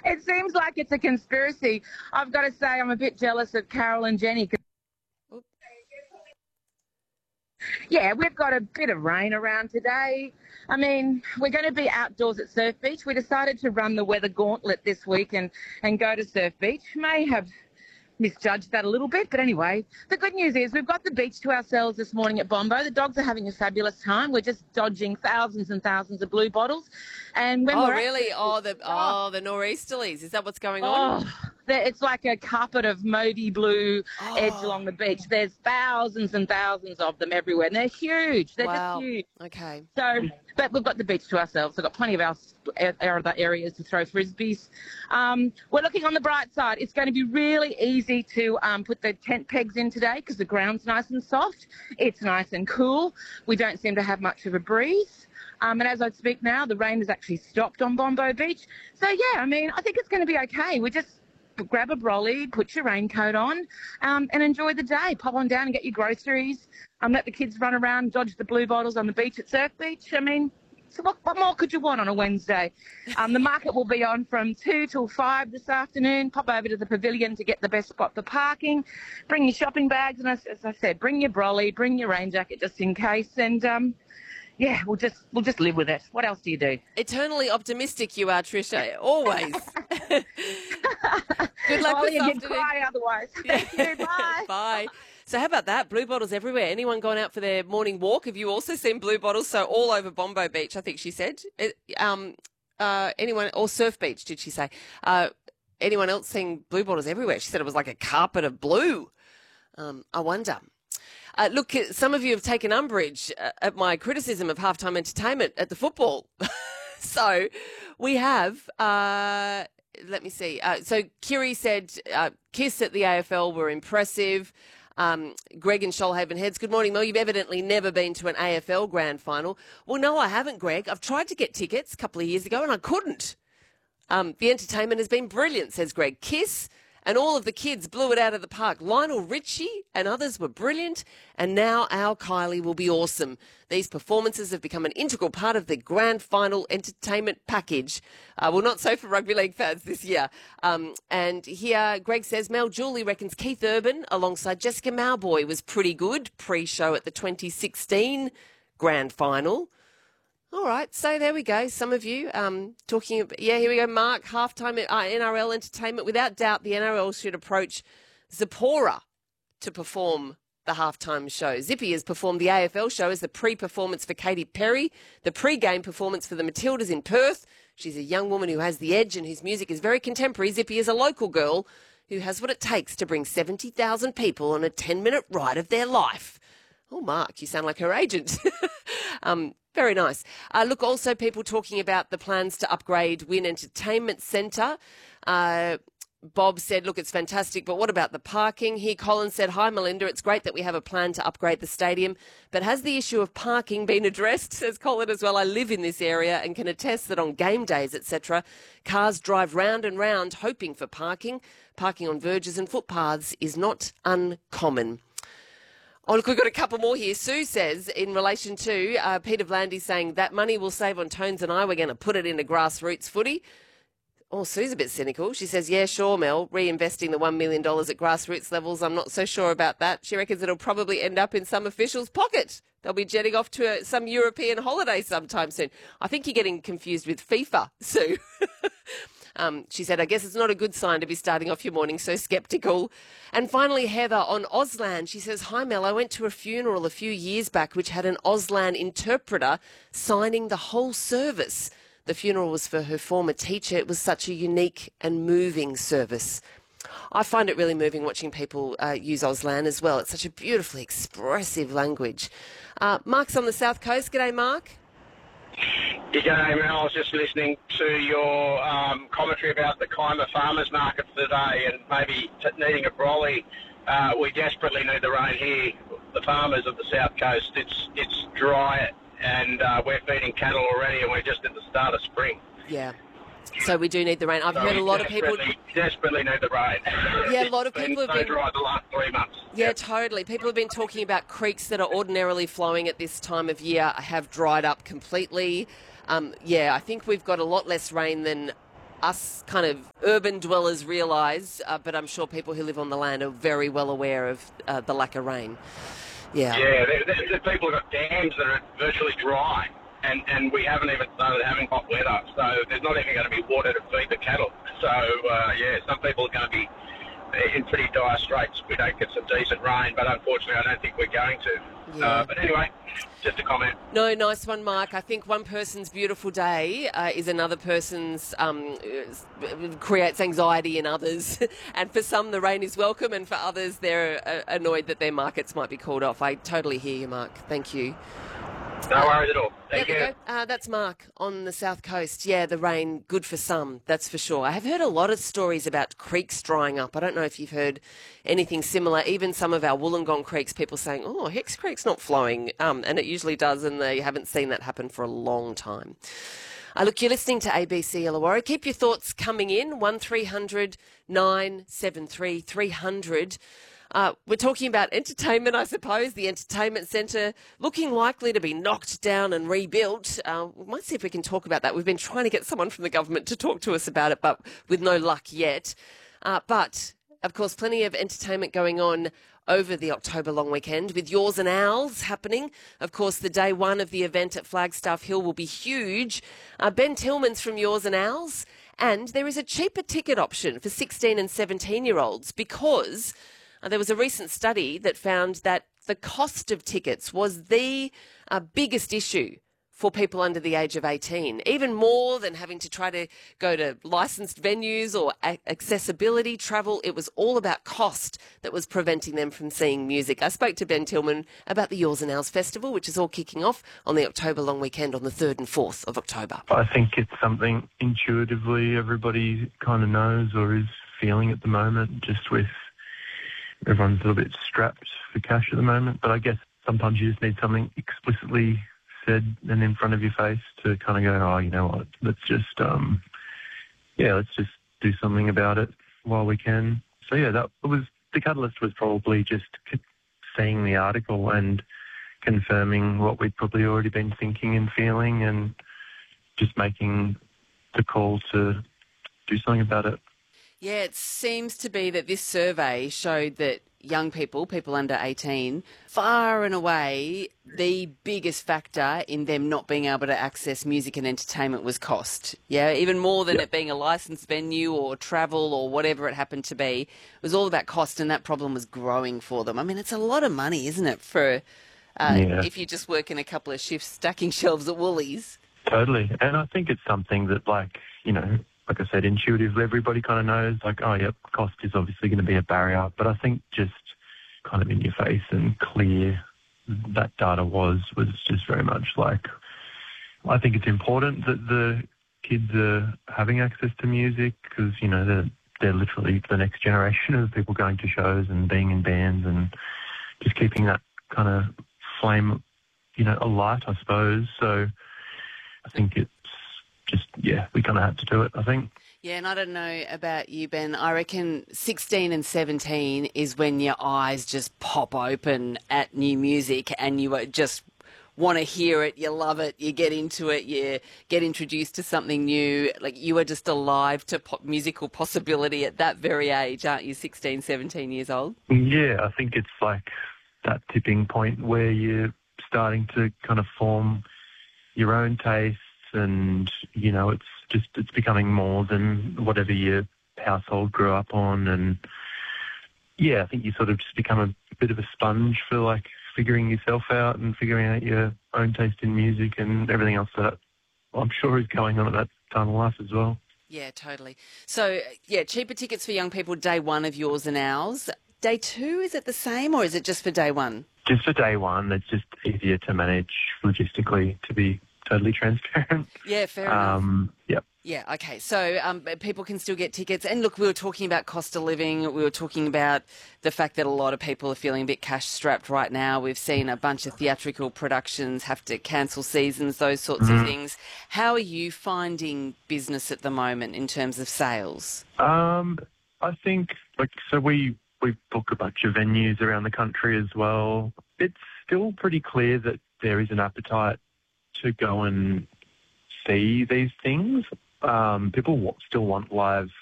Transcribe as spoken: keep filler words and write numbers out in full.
it seems like it's a conspiracy. I've got to say I'm a bit jealous of Carol and Jenny. 'Cause yeah, we've got a bit of rain around today. I mean, we're going to be outdoors at Surf Beach. We decided to run the weather gauntlet this week and, and go to Surf Beach. May have misjudged that a little bit, but anyway, the good news is we've got the beach to ourselves this morning at Bombo. The dogs are having a fabulous time. We're just dodging thousands and thousands of blue bottles. And when oh, we're really? At- oh, the oh, the nor'easterlies. Is that what's going on? Oh, it's like a carpet of Modi blue oh. edge along the beach. There's thousands and thousands of them everywhere, and they're huge. They're wow. just huge. Okay. So, but we've got the beach to ourselves. We've got plenty of our, our other areas to throw frisbees. Um, we're looking on the bright side. It's going to be really easy to um, put the tent pegs in today because the ground's nice and soft. It's nice and cool. We don't seem to have much of a breeze. Um, and as I speak now, the rain has actually stopped on Bombo Beach. So, yeah, I mean, I think it's going to be okay. We just grab a brolly, put your raincoat on, um, and enjoy the day. Pop on down and get your groceries. Um, let the kids run around, dodge the blue bottles on the beach at Surf Beach. I mean, so what, what more could you want on a Wednesday? Um, the market will be on from two till five this afternoon. Pop over to the pavilion to get the best spot for parking. Bring your shopping bags, and as, as I said, bring your brolly, bring your rain jacket just in case, and um, yeah, we'll just we'll just live with it. What else do you do? Eternally optimistic you are, Trisha. Always. Good luck Ollie, this you'd afternoon. cry otherwise. Thank you. Bye. Bye. So how about that? Blue bottles everywhere. Anyone going out for their morning walk? Have you also seen blue bottles? So all over Bombo Beach, I think she said. It, um, uh, anyone, or Surf Beach, did she say? Uh, anyone else seeing blue bottles everywhere? She said it was like a carpet of blue. Um, I wonder. Uh, look, some of you have taken umbrage at my criticism of halftime entertainment at the football. So we have, uh, let me see. Uh, so Kiri said uh, Kiss at the A F L were impressive. Um, Greg in Shoalhaven Heads, good morning, Mel. You've evidently never been to an A F L grand final. Well, no, I haven't, Greg. I've tried to get tickets a couple of years ago and I couldn't. Um, the entertainment has been brilliant, says Greg. Kiss and all of the kids blew it out of the park. Lionel Richie and others were brilliant, and now our Kylie will be awesome. These performances have become an integral part of the grand final entertainment package. Uh, well, not so for rugby league fans this year. Um, and here, Greg says, Mel Julie reckons Keith Urban alongside Jessica Mauboy was pretty good pre-show at the twenty sixteen grand final. All right, so there we go. Some of you um, talking about, yeah, here we go, Mark, halftime uh, N R L entertainment. Without doubt, the N R L should approach Zipporah to perform the halftime show. Zippy has performed the A F L show as the pre-performance for Katy Perry, the pre-game performance for the Matildas in Perth. She's a young woman who has the edge and whose music is very contemporary. Zippy is a local girl who has what it takes to bring seventy thousand people on a ten-minute ride of their life. Oh, Mark, you sound like her agent. um, very nice. Uh, look, also people talking about the plans to upgrade Wynn Entertainment Centre. Uh, Bob said, look, it's fantastic, but what about the parking? Here, Colin said, hi, Melinda, it's great that we have a plan to upgrade the stadium, but has the issue of parking been addressed? Says Colin as well. I live in this area and can attest that on game days, et cetera, cars drive round and round hoping for parking. Parking on verges and footpaths is not uncommon. Oh, look, we've got a couple more here. Sue says, in relation to uh, Peter Blandy saying that money we'll save on Tones and I, we're going to put it into grassroots footy. Oh, Sue's a bit cynical. She says, yeah, sure, Mel, reinvesting the one million dollars at grassroots levels, I'm not so sure about that. She reckons it'll probably end up in some official's pocket. They'll be jetting off to a, some European holiday sometime soon. I think you're getting confused with FIFA, Sue. Um, she said, I guess it's not a good sign to be starting off your morning so sceptical. And finally, Heather on Auslan. She says, hi, Mel, I went to a funeral a few years back which had an Auslan interpreter signing the whole service. The funeral was for her former teacher. It was such a unique and moving service. I find it really moving watching people uh, use Auslan as well. It's such a beautifully expressive language. Uh, Mark's on the South Coast. G'day, Mark. G'day, Mel. I was just listening to your um, commentary about the Climber Farmers Market today and maybe t- needing a brolly. Uh, we desperately need the rain here, the farmers of the South Coast. It's it's dry and uh, we're feeding cattle already and we're just at the start of spring. Yeah. So we do need the rain. I've so heard a lot of people... desperately need the rain. Yeah, a lot of it's people been have so been... dry the last three months. Yeah, yep. Totally. People have been talking about creeks that are ordinarily flowing at this time of year have dried up completely. Um, yeah, I think we've got a lot less rain than us kind of urban dwellers realise, uh, but I'm sure people who live on the land are very well aware of uh, the lack of rain. Yeah. Yeah, the, the, the people have got dams that are virtually dry, and, and we haven't even started having hot weather, so there's not even going to be water to feed the cattle. So, uh, yeah, some people are going to be in pretty dire straits if we don't get some decent rain, but unfortunately I don't think we're going to. Yeah. Uh, but anyway, just a comment. No, nice one, Mark. I think one person's beautiful day uh, is another person's, um, creates anxiety in others. And for some, the rain is welcome, and for others, they're uh, annoyed that their markets might be called off. I totally hear you, Mark. Thank you. No worries at all. Thank there you. We go. Uh, that's Mark on the south coast. Yeah, the rain, good for some, that's for sure. I have heard a lot of stories about creeks drying up. I don't know if you've heard anything similar. Even some of our Wollongong creeks, people saying, oh, Hex Creek's not flowing. Um, and it usually does, and they haven't seen that happen for a long time. Uh, look, you're listening to A B C Illawarra. Keep your thoughts coming in, one three hundred nine seven three three hundred. Uh, we're talking about entertainment, I suppose. The entertainment centre looking likely to be knocked down and rebuilt. Uh, we might see if we can talk about that. We've been trying to get someone from the government to talk to us about it, but with no luck yet. Uh, but, of course, plenty of entertainment going on over the October long weekend with Yours and Owls happening. Of course, the day one of the event at Flagstaff Hill will be huge. Uh, Ben Tillman's from Yours and Owls. And there is a cheaper ticket option for sixteen and seventeen-year-olds because... Uh, there was a recent study that found that the cost of tickets was the uh, biggest issue for people under the age of eighteen, even more than having to try to go to licensed venues or a- accessibility, travel. It was all about cost that was preventing them from seeing music. I spoke to Ben Tillman about the Yours and Owls Festival, which is all kicking off on the October long weekend on the third and fourth of October. I think it's something intuitively everybody kind of knows or is feeling at the moment, just with everyone's a little bit strapped for cash at the moment, but I guess sometimes you just need something explicitly said and in front of your face to kind of go, oh, you know what, let's just, um, yeah, let's just do something about it while we can. So yeah, that was, the catalyst was probably just seeing the article and confirming what we'd probably already been thinking and feeling and just making the call to do something about it. Yeah, it seems to be that this survey showed that young people, people under eighteen, far and away the biggest factor in them not being able to access music and entertainment was cost. Yeah, even more than yep. it being a licensed venue or travel or whatever it happened to be. It was all about cost, and that problem was growing for them. I mean, it's a lot of money, isn't it, for uh, yeah. if you just work in a couple of shifts stacking shelves at Woolies. Totally. And I think it's something that, like, you know, like I said, intuitively, everybody kind of knows, like, oh, yep, cost is obviously going to be a barrier. But I think just kind of in your face and clear that data was, was just very much like, I think it's important that the kids are having access to music because, you know, they're, they're literally the next generation of people going to shows and being in bands and just keeping that kind of flame, you know, alight, I suppose. So I think it's, just, yeah, we kind of had to do it, I think. Yeah, and I don't know about you, Ben. I reckon sixteen and seventeen is when your eyes just pop open at new music and you just want to hear it, you love it, you get into it, you get introduced to something new. Like, you are just alive to pop musical possibility at that very age, aren't you, sixteen, seventeen years old? Yeah, I think it's like that tipping point where you're starting to kind of form your own taste. And, you know, it's just, it's becoming more than whatever your household grew up on. And, yeah, I think you sort of just become a bit of a sponge for, like, figuring yourself out and figuring out your own taste in music and everything else that I'm sure is going on at that time of life as well. Yeah, totally. So, yeah, cheaper tickets for young people, day one of Yours and Owls. Day two, is it the same or is it just for day one? Just for day one. It's just easier to manage logistically, to be totally transparent. Yeah, fair um, enough. Yep. Yeah, okay. So um, people can still get tickets. And look, we were talking about cost of living. We were talking about the fact that a lot of people are feeling a bit cash-strapped right now. We've seen a bunch of theatrical productions have to cancel seasons, those sorts mm-hmm. of things. How are you finding business at the moment in terms of sales? Um, I think, like, so we, we book a bunch of venues around the country as well. It's still pretty clear that there is an appetite to go and see these things. um, people w- still want live